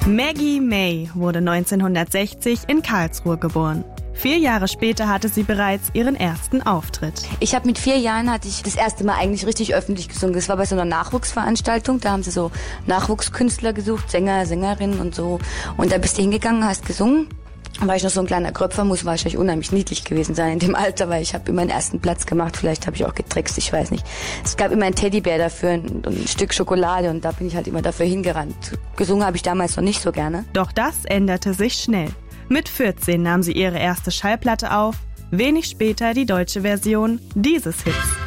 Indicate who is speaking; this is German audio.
Speaker 1: Maggie May wurde 1960 in Karlsruhe geboren. 4 Jahre später hatte sie bereits ihren ersten Auftritt.
Speaker 2: Ich habe mit 4 Jahren hatte ich das erste Mal eigentlich richtig öffentlich gesungen. Das war bei so einer Nachwuchsveranstaltung. Da haben sie so Nachwuchskünstler gesucht, Sänger, Sängerinnen und so. Und da bist du hingegangen, hast gesungen. Und weil ich noch so ein kleiner Kröpfer, muss wahrscheinlich unheimlich niedlich gewesen sein in dem Alter, weil ich habe immer den ersten Platz gemacht. Vielleicht habe ich auch getrickst, ich weiß nicht. Es gab immer einen Teddybär dafür und ein Stück Schokolade und da bin ich halt immer dafür hingerannt. Gesungen habe ich damals noch nicht so gerne.
Speaker 1: Doch das änderte sich schnell. Mit 14 nahm sie ihre erste Schallplatte auf, wenig später die deutsche Version dieses Hits.